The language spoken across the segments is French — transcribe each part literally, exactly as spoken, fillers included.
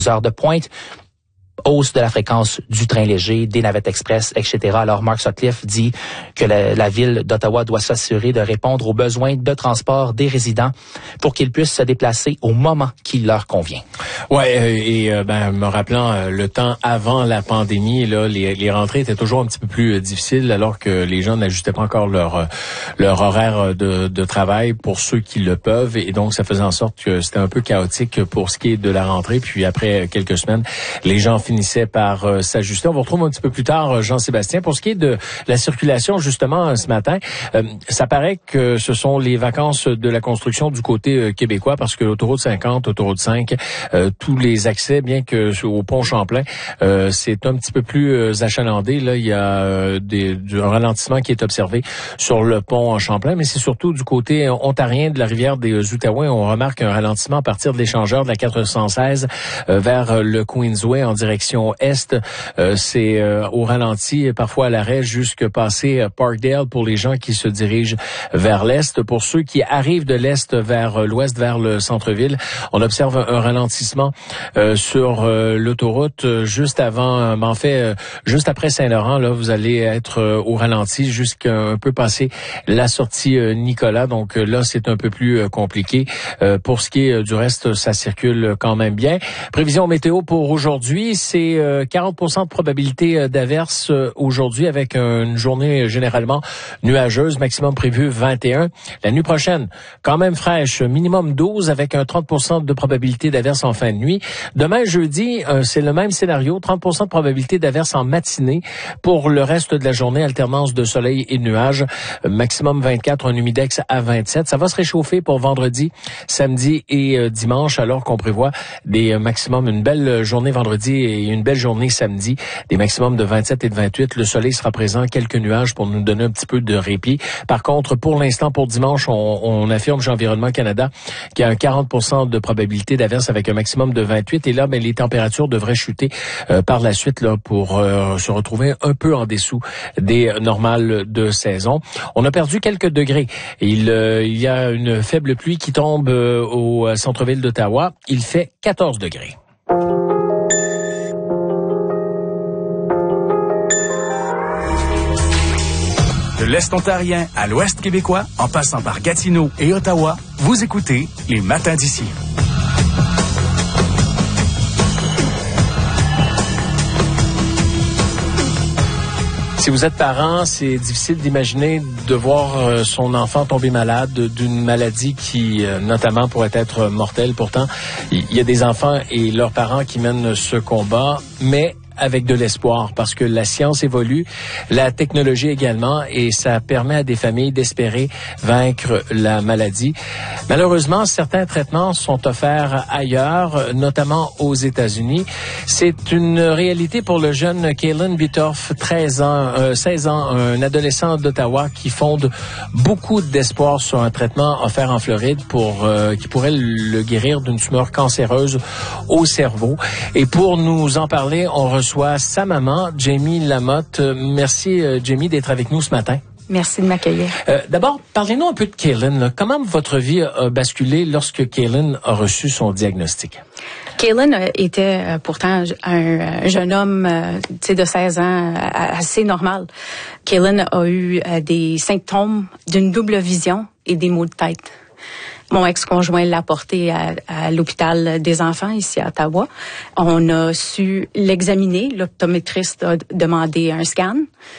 heures de pointe, hausse de la fréquence du train léger, des navettes express, et cetera. Alors, Mark Sutcliffe dit que la, la ville d'Ottawa doit s'assurer de répondre aux besoins de transport des résidents pour qu'ils puissent se déplacer au moment qui leur convient. Ouais, et euh, ben me rappelant euh, le temps avant la pandémie, là, les, les rentrées étaient toujours un petit peu plus euh, difficiles, alors que les gens n'ajustaient pas encore leur euh, leur horaire de, de travail pour ceux qui le peuvent, et donc ça faisait en sorte que c'était un peu chaotique pour ce qui est de la rentrée. Puis après quelques semaines, les gens finissait par euh, s'ajuster. On vous retrouve un petit peu plus tard, Jean-Sébastien. Pour ce qui est de la circulation, justement, ce matin, euh, ça paraît que ce sont les vacances de la construction du côté euh, québécois, parce que l'autoroute cinquante, autoroute cinq, euh, tous les accès, bien que au pont Champlain, euh, c'est un petit peu plus euh, achalandé. Là, il y a euh, des, du, un ralentissement qui est observé sur le pont Champlain, mais c'est surtout du côté ontarien de la rivière des Outaouais. On remarque un ralentissement à partir de l'échangeur de la quatre cent seize euh, vers le Queensway en direction est. Euh, c'est euh, au ralenti, parfois à l'arrêt, jusque passer Parkdale pour les gens qui se dirigent vers l'est. Pour ceux qui arrivent de l'est vers l'ouest, vers le centre-ville, on observe un, un ralentissement euh, sur euh, l'autoroute euh, juste avant, euh, en fait, euh, juste après Saint-Laurent. Là, vous allez être euh, au ralenti jusqu'à un peu passer la sortie euh, Nicolas. Donc euh, là, c'est un peu plus euh, compliqué. Euh, pour ce qui est euh, du reste, ça circule quand même bien. Prévision météo pour aujourd'hui, c'est euh, quarante pour cent de probabilité euh, d'averse euh, aujourd'hui, avec euh, une journée généralement nuageuse, maximum prévu vingt et un. La nuit prochaine, quand même fraîche, minimum douze, avec un trente pour cent de probabilité d'averse en fin de nuit. Demain, jeudi, euh, c'est le même scénario, trente pour cent de probabilité d'averse en matinée. Pour le reste de la journée, alternance de soleil et de nuages, euh, maximum vingt-quatre, un humidex à vingt-sept. Ça va se réchauffer pour vendredi, samedi et euh, dimanche, alors qu'on prévoit des euh, maximums, une belle journée vendredi et une belle journée samedi, des maximums de vingt-sept et de vingt-huit. Le soleil sera présent, quelques nuages pour nous donner un petit peu de répit. Par contre, pour l'instant, pour dimanche, on, on affirme chez Environnement Canada qu'il y a un quarante pour cent de probabilité d'averse avec un maximum de vingt-huit. Et là, ben, les températures devraient chuter euh, par la suite là pour euh, se retrouver un peu en dessous des normales de saison. On a perdu quelques degrés. Il, euh, il y a une faible pluie qui tombe euh, au centre-ville d'Ottawa. Il fait quatorze degrés. De l'Est ontarien à l'Ouest québécois, en passant par Gatineau et Ottawa, vous écoutez Les Matins d'ici. Si vous êtes parent, c'est difficile d'imaginer de voir son enfant tomber malade d'une maladie qui, notamment, pourrait être mortelle. Pourtant, il y a des enfants et leurs parents qui mènent ce combat, mais avec de l'espoir, parce que la science évolue, la technologie également, et ça permet à des familles d'espérer vaincre la maladie. Malheureusement, certains traitements sont offerts ailleurs, notamment aux États-Unis. C'est une réalité pour le jeune Kalen Bitoff, treize ans, euh, seize ans, un adolescent d'Ottawa qui fonde beaucoup d'espoir sur un traitement offert en Floride pour euh, qui pourrait le guérir d'une tumeur cancéreuse au cerveau. Et pour nous en parler, on reçoit sa maman, Jamie Lamotte. Merci, Jamie, d'être avec nous ce matin. Merci de m'accueillir. Euh, d'abord, parlez-nous un peu de Kalen. Comment votre vie a basculé lorsque Kalen a reçu son diagnostic? Kalen était pourtant un jeune homme de seize ans assez normal. Kalen a eu des symptômes d'une double vision et des maux de tête. Mon ex-conjoint l'a porté à, à l'hôpital des enfants ici à Ottawa. On a su l'examiner. L'optométriste a demandé un scan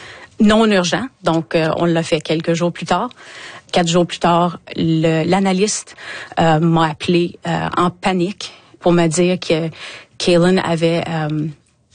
non urgent, donc euh, on l'a fait quelques jours plus tard. Quatre jours plus tard, le, l'analyste euh, m'a appelé euh, en panique pour me dire que Kalen avait euh,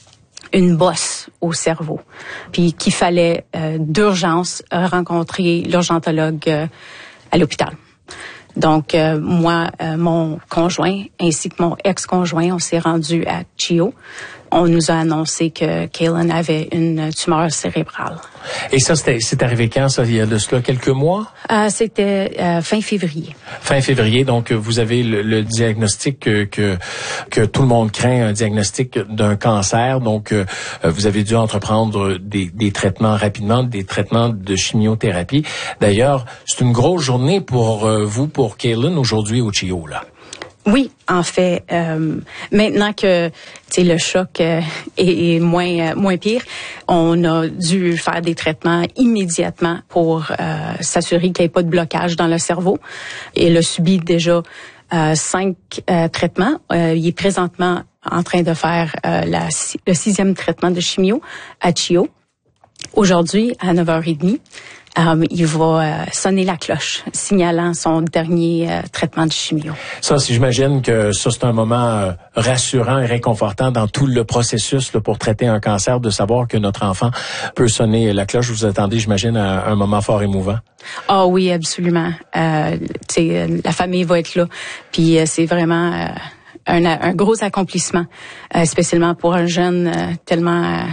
une bosse au cerveau, puis qu'il fallait euh, d'urgence rencontrer l'urgentologue euh, à l'hôpital. Donc, euh, moi, euh, mon conjoint ainsi que mon ex-conjoint, on s'est rendu à C H I O. On nous a annoncé que Kalen avait une tumeur cérébrale. Et ça, c'était, c'est arrivé quand, ça? Il y a de cela quelques mois? Euh, c'était euh, fin février. Fin février, donc vous avez le, le diagnostic que, que que tout le monde craint, un diagnostic d'un cancer. Donc, euh, vous avez dû entreprendre des, des traitements rapidement, des traitements de chimiothérapie. D'ailleurs, c'est une grosse journée pour euh, vous, pour Kalen, aujourd'hui au C H I O, là. Oui, en fait, euh, maintenant que tu sais le choc euh, est, est moins euh, moins pire, on a dû faire des traitements immédiatement pour euh, s'assurer qu'il n'y ait pas de blocage dans le cerveau. Il a subi déjà euh, cinq euh, traitements. Euh, il est présentement en train de faire euh, la, le sixième traitement de chimio à C H I O. Aujourd'hui, à neuf heures trente, Um, il va euh, sonner la cloche, signalant son dernier euh, traitement de chimio. Ça, si j'imagine que ça, c'est un moment euh, rassurant et réconfortant dans tout le processus là, pour traiter un cancer, de savoir que notre enfant peut sonner la cloche. Vous attendez, j'imagine, à un moment fort émouvant. Ah oh, oui, absolument. Euh, tu sais, la famille va être là, puis euh, c'est vraiment euh, un, un gros accomplissement, euh, spécialement pour un jeune euh, tellement... Euh,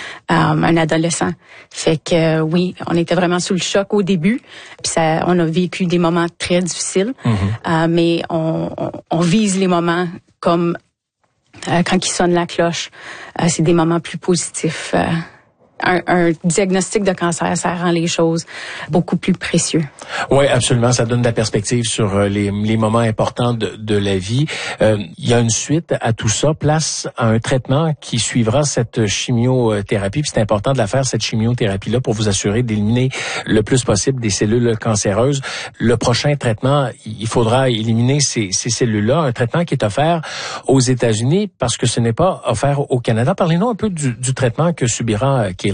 Um, un adolescent. Fait que euh, oui, on était vraiment sous le choc au début. Puis ça, on a vécu des moments très difficiles, mm-hmm. euh, mais on, on, on vise les moments comme euh, quand il sonne la cloche. Euh, c'est des moments plus positifs. Euh, Un, un diagnostic de cancer, ça rend les choses beaucoup plus précieux. Oui, absolument. Ça donne de la perspective sur les, les moments importants de, de la vie. Euh, il y a une suite à tout ça. Place à un traitement qui suivra cette chimiothérapie. Puis c'est important de la faire, cette chimiothérapie-là, pour vous assurer d'éliminer le plus possible des cellules cancéreuses. Le prochain traitement, il faudra éliminer ces, ces cellules-là. Un traitement qui est offert aux États-Unis parce que ce n'est pas offert au Canada. Parlez-nous un peu du, du traitement que subira Kaylin.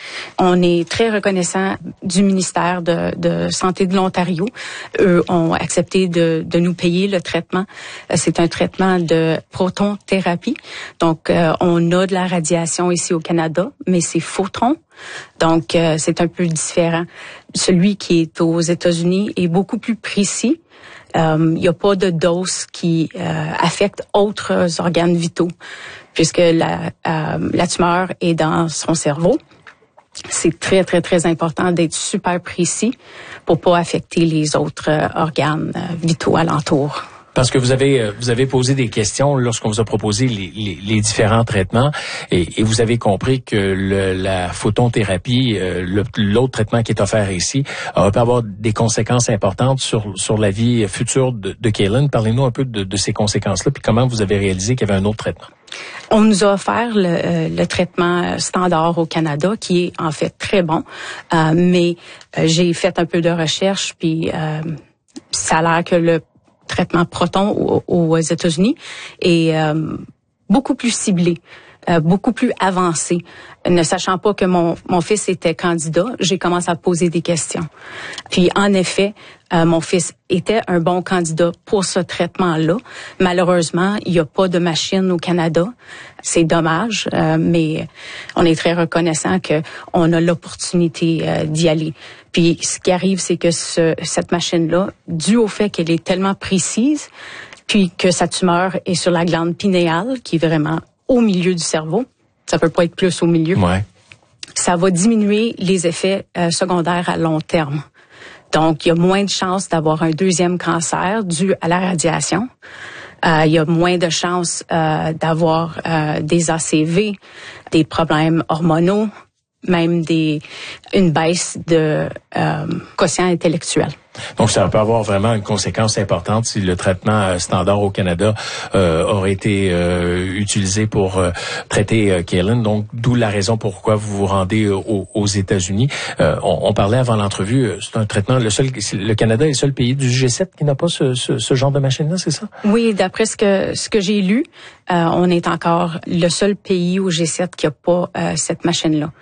On est très reconnaissant du ministère de, de Santé de l'Ontario. Eux ont accepté de, de nous payer le traitement. C'est un traitement de protonthérapie. Donc, euh, on a de la radiation ici au Canada, mais c'est photons. Donc, euh, c'est un peu différent. Celui qui est aux États-Unis est beaucoup plus précis. Il n'y a pas de dose qui euh, affecte autres organes vitaux, puisque la, euh, la tumeur est dans son cerveau. C'est très, très, très important d'être super précis pour pas affecter les autres euh, organes euh, vitaux alentour. Parce que vous avez vous avez posé des questions lorsqu'on vous a proposé les, les, les différents traitements et, et vous avez compris que le, la photothérapie, euh, le, l'autre traitement qui est offert ici, euh, peut avoir des conséquences importantes sur sur la vie future de, de Kaylin. Parlez-nous un peu de, de ces conséquences-là, puis comment vous avez réalisé qu'il y avait un autre traitement. On nous a offert le, euh, le traitement standard au Canada, qui est en fait très bon, euh, mais euh, j'ai fait un peu de recherche, puis euh, ça a l'air que le traitement proton aux États-Unis est euh, beaucoup plus ciblé, euh, beaucoup plus avancé. Ne sachant pas que mon, mon fils était candidat, j'ai commencé à poser des questions. Puis en effet, euh, mon fils était un bon candidat pour ce traitement-là. Malheureusement, il n'y a pas de machine au Canada. C'est dommage, euh, mais on est très reconnaissant que on a l'opportunité euh, d'y aller. Puis ce qui arrive, c'est que ce, cette machine-là, dû au fait qu'elle est tellement précise, puis que sa tumeur est sur la glande pinéale, qui est vraiment au milieu du cerveau, ça peut pas être plus au milieu, ouais. Ça va diminuer les effets euh, secondaires à long terme. Donc, il y a moins de chances d'avoir un deuxième cancer dû à la radiation. Euh, il y a moins de chances euh, d'avoir euh, des A C V, des problèmes hormonaux, même des une baisse de euh, quotient intellectuel. Donc, ça peut avoir vraiment une conséquence importante si le traitement standard au Canada euh, aurait été euh, utilisé pour euh, traiter euh, Kaylin. Donc, d'où la raison pourquoi vous vous rendez aux, aux États-Unis. Euh, on, on parlait avant l'entrevue, c'est un traitement, le seul, le Canada est le seul pays du G sept qui n'a pas ce, ce, ce genre de machine-là, c'est ça? Oui, d'après ce que ce que j'ai lu, euh, on est encore le seul pays au G sept qui n'a pas euh, cette machine-là.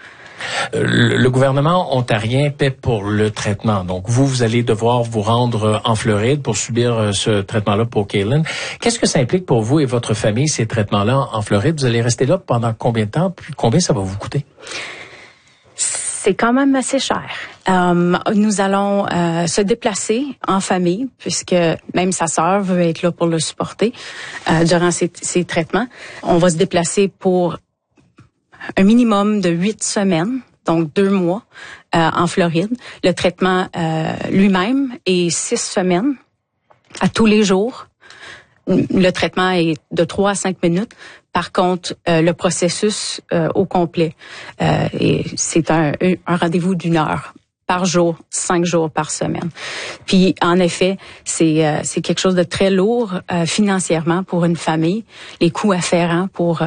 Le gouvernement ontarien paie pour le traitement. Donc, vous, vous allez devoir vous rendre en Floride pour subir ce traitement-là pour Kaylin. Qu'est-ce que ça implique pour vous et votre famille, ces traitements-là en Floride? Vous allez rester là pendant combien de temps? Puis combien ça va vous coûter? C'est quand même assez cher. Euh, nous allons euh, se déplacer en famille, puisque même sa sœur veut être là pour le supporter euh, durant ces, ces traitements. On va se déplacer pour un minimum de huit semaines, donc deux mois, euh, en Floride. Le traitement euh, lui-même est six semaines à tous les jours. Le traitement est de trois à cinq minutes. Par contre, euh, le processus euh, au complet, euh, et c'est un, un rendez-vous d'une heure. par jour, cinq jours par semaine. Puis, en effet, c'est euh, c'est quelque chose de très lourd euh, financièrement pour une famille. Les coûts afférents pour